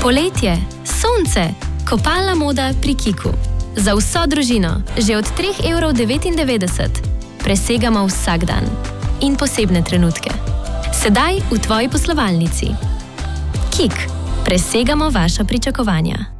Poletje, sonce, kopalna moda pri Kiku. Za vso družino, že od 3,99 €. Presegamo vsak dan in posebne trenutke. Sedaj v tvoji poslovalnici. Kik, presegamo vaša pričakovanja.